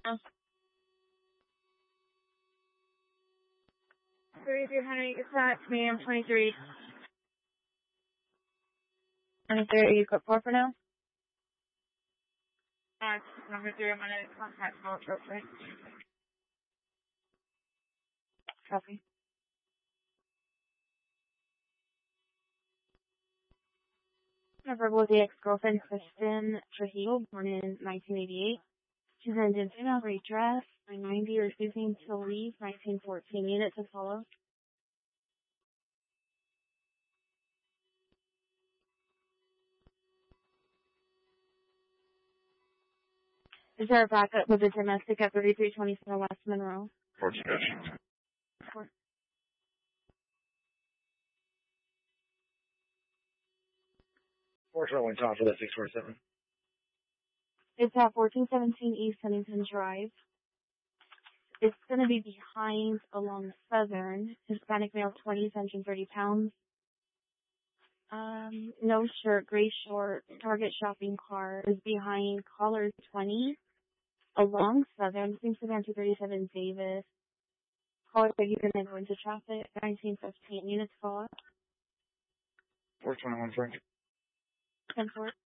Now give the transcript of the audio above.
$3,300, it's at medium 23. 23, are you got 4 for now? Number 3, I'm gonna contact vote real quick. Copy. Number was the ex-girlfriend Kristen Trujillo, born in 1988. She's an Indian female, great dress, 990, refusing to leave, 1914. Unit to follow. Is there a backup with a domestic at 3324 West Monroe? Report dispatch. Report. Force rolling top for that 647. It's at 1417 East Huntington Drive. It's going to be behind along Southern. Hispanic male, 20s, 130 pounds. No shirt, gray short, Target shopping cart is behind caller 20 along Southern. Seems to be on 237 Davis. Caller, you're going to go into traffic. 1915 units follow. 421 Frank. 10-4.